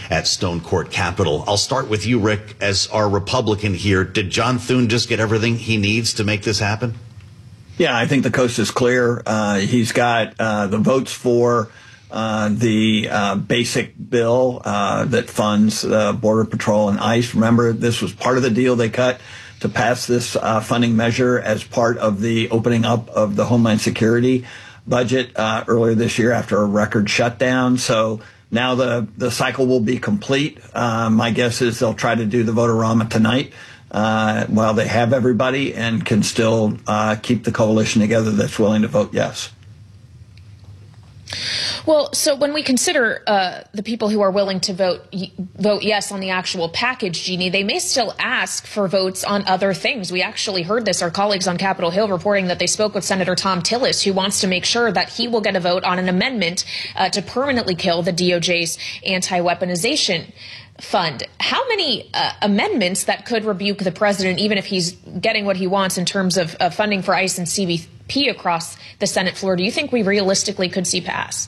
at Stone Court Capitol. I'll start with you, Rick, as our Republican here. Did John Thune just get everything he needs to make this happen? Yeah, I think the coast is clear. He's got the votes for the basic bill that funds Border Patrol and ICE. Remember, this was part of the deal they cut to pass this funding measure as part of the opening up of the Homeland Security budget earlier this year after a record shutdown. So now the cycle will be complete. My guess is they'll try to do the vote-a-rama tonight while they have everybody and can still keep the coalition together that's willing to vote yes. Well, so when we consider the people who are willing to vote yes on the actual package, Jeannie, they may still ask for votes on other things. We actually heard this, our colleagues on Capitol Hill reporting that they spoke with Senator Thom Tillis, who wants to make sure that he will get a vote on an amendment to permanently kill the DOJ's anti-weaponization fund. How many amendments that could rebuke the president, even if he's getting what he wants in terms of funding for ICE and CBP across the Senate floor, do you think we realistically could see pass?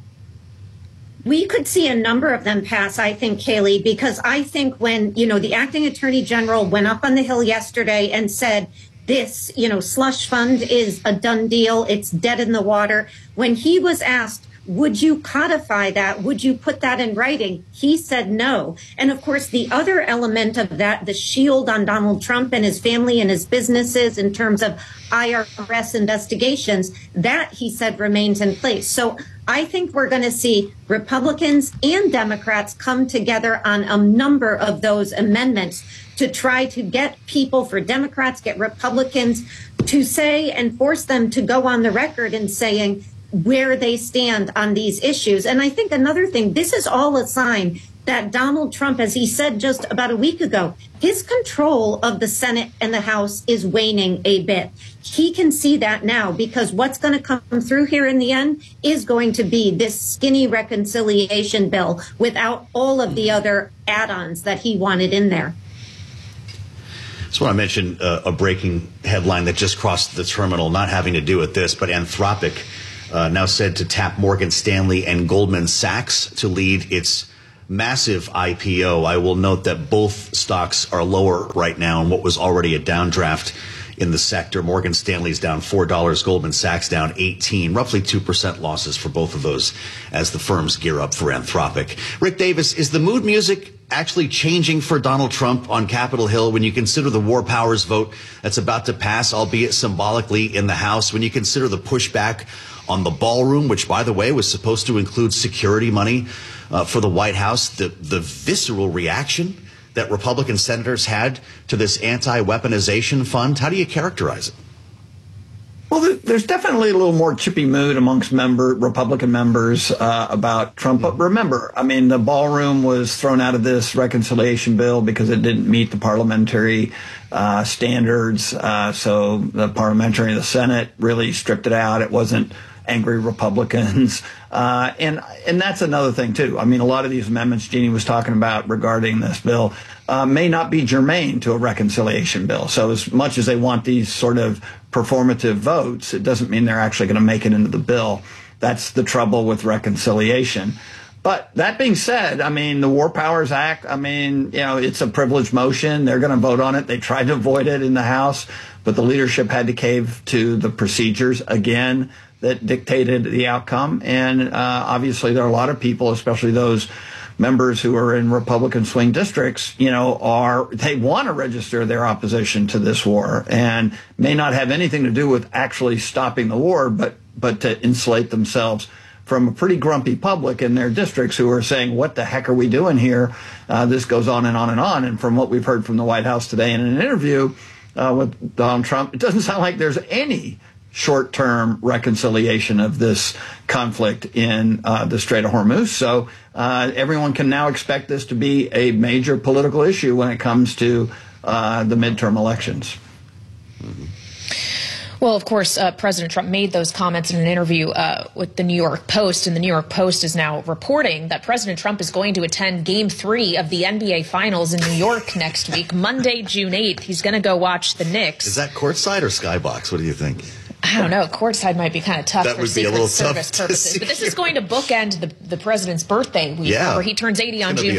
We could see a number of them pass, I think, Kayleigh, because I think when, the acting attorney general went up on the Hill yesterday and said this, slush fund is a done deal, it's dead in the water. When he was asked, would you codify that? Would you put that in writing? He said no. And of course, the other element of that, the shield on Donald Trump and his family and his businesses in terms of IRS investigations, that he said remains in place. So I think we're going to see Republicans and Democrats come together on a number of those amendments to try to get people, for Democrats, get Republicans to say and force them to go on the record in saying where they stand on these issues. And I think another thing, this is all a sign that Donald Trump, as he said just about a week ago, his control of the Senate and the House is waning a bit. He can see that now because what's going to come through here in the end is going to be this skinny reconciliation bill without all of the other add-ons that he wanted in there. So I want to mention a breaking headline that just crossed the terminal, not having to do with this, but Anthropic now said to tap Morgan Stanley and Goldman Sachs to lead its massive IPO. I will note that both stocks are lower right now in what was already a downdraft in the sector. Morgan Stanley's down $4, Goldman Sachs down 18, roughly 2% losses for both of those as the firms gear up for Anthropic. Rick Davis, is the mood music actually changing for Donald Trump on Capitol Hill when you consider the War Powers vote that's about to pass, albeit symbolically, in the House, when you consider the pushback on the ballroom, which, by the way, was supposed to include security money for the White House, the visceral reaction that Republican senators had to this anti-weaponization fund? How do you characterize it? Well, there's definitely a little more chippy mood amongst Republican members about Trump. But remember, I mean, the ballroom was thrown out of this reconciliation bill because it didn't meet the parliamentary standards. So the parliamentary, the Senate really stripped it out. It wasn't angry Republicans. And that's another thing, too. I mean, a lot of these amendments Jeannie was talking about regarding this bill may not be germane to a reconciliation bill. So as much as they want these sort of performative votes, it doesn't mean they're actually going to make it into the bill. That's the trouble with reconciliation. But that being said, I mean, the War Powers Act, I mean, it's a privileged motion. They're going to vote on it. They tried to avoid it in the House, but the leadership had to cave to the procedures again that dictated the outcome. And obviously there are a lot of people, especially those members who are in Republican swing districts, they want to register their opposition to this war and may not have anything to do with actually stopping the war, but to insulate themselves from a pretty grumpy public in their districts who are saying, what the heck are we doing here? This goes on and on and on. And from what we've heard from the White House today in an interview with Donald Trump, it doesn't sound like there's any short-term reconciliation of this conflict in the Strait of Hormuz. So everyone can now expect this to be a major political issue when it comes to the midterm elections. Mm-hmm. Well, of course, President Trump made those comments in an interview with the New York Post, and the New York Post is now reporting that President Trump is going to attend Game 3 of the NBA Finals in New York next week, Monday, June 8th. He's going to go watch the Knicks. Is that courtside or skybox? What do you think? I don't know. Courtside might be kind of tough for Secret Service purposes. But this is going to bookend the president's birthday week, where he turns 80 on June